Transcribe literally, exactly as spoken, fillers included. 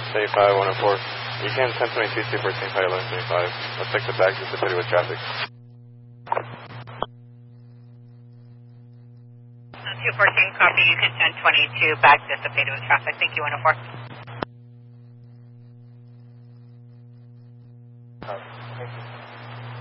seventy-five, one oh four. You can ten twenty-two, two fourteen, flight eleven seventy-five. Looks like the bag dissipated with traffic. two fourteen, copy, you can ten twenty-two, bag dissipated with traffic. Thank you, one oh four.